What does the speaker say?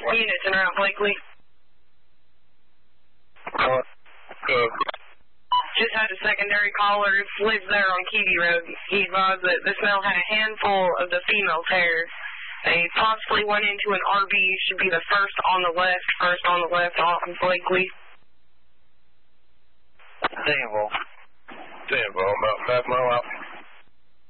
Units in route, Blakely. Just had a secondary caller who lives there on Keady Road. He advised that this male had a handful of the female pair. They possibly went into an RV. Should be the first on the left off of Blakely. Danville, about 5 mile out.